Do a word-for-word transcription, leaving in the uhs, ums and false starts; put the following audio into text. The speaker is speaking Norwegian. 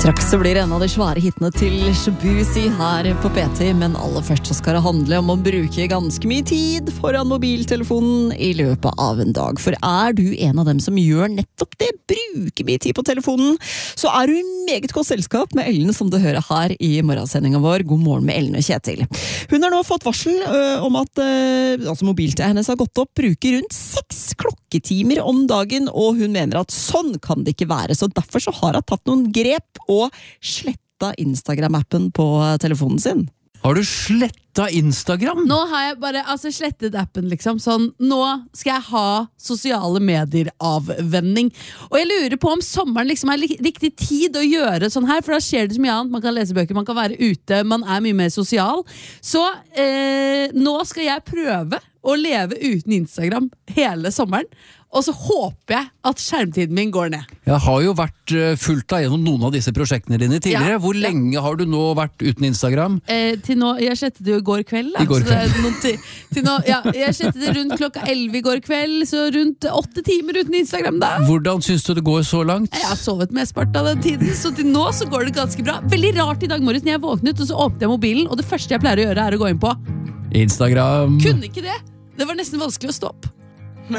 Straks så blir det en av de svære hittene til Shabuzi her på P T, men aller først så skal det handle om å bruke ganske mye tid foran mobiltelefonen i løpet av en dag. For er du en av dem som gjør nettopp det, bruker mye tid på telefonen, så er du i meget godt selskap med Ellen, som du hører her i morgensendingen vår. God morgen med Ellen og Kjetil. Hun har nå fått varsel ø, om at ø, altså mobiltiden hennes har gått opp, bruker rundt seks klokketimer om dagen, og hun mener at sånn kan det ikke være. Så derfor så har hun tatt noen grep og sletta Instagram-appen på telefonen sin. Har du sletta Instagram? Nå har jeg bare altså, slettet appen, liksom. Sånn, nå skal jeg ha sosiale medier-avvenning. Og jeg lurer på om sommeren liksom er riktig tid å gjøre sånn her, for da skjer det så mye annet. Man kan lese bøker, man kan være ute, man er mye mer sosial. Så eh, nå skal jeg prøve å leve uten Instagram hele sommeren. Og så håper jeg at skjermtiden min går ned. Jeg har jo vært uh, fulgt deg gjennom noen av disse prosjektene dine tidligere. Ja, Hvor ja. lenge har du nå vært uten Instagram? Eh, til nå, jeg slettet det jo i går kveld. Da. I går Så det er noen ti- til nå, ja, jeg slettet det rundt klokka elleve i går kveld, så rundt åtte timer uten Instagram da. Hvordan synes du det går så langt? Jeg har sovet mesteparten av den tiden, så til nå så går det ganske bra. Veldig rart i dag morges når jeg våknet, og så åpnet jeg mobilen, og det første jeg pleier å gjøre er å gå inn på. Instagram. Kunne ikke det. Det var nesten vanskelig å stå opp.